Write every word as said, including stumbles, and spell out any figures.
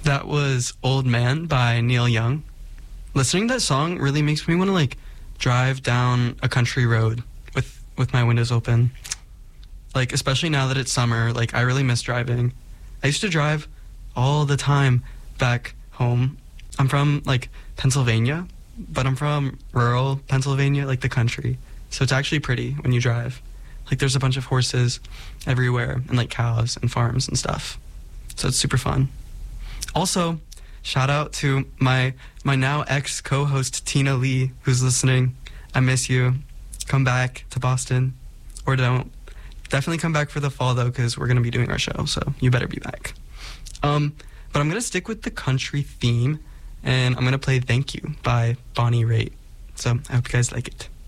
That was Old Man by Neil Young. Listening to that song really makes me want to, like, drive down a country road with, with my windows open. Like, especially now that it's summer, like, I really miss driving. I used to drive all the time back home. I'm from, like, Pennsylvania, but I'm from rural Pennsylvania, like the country. So it's actually pretty when you drive. Like, there's a bunch of horses everywhere and, like, cows and farms and stuff. So it's super fun. Also, shout out to my my now ex co-host Tina Lee, who's listening. I miss you. Come back to Boston, or don't. Definitely come back for the fall though, because we're gonna be doing our show, so you better be back. Um, but I'm gonna stick with the country theme, and I'm gonna play "Thank You" by Bonnie Raitt. So I hope you guys like it.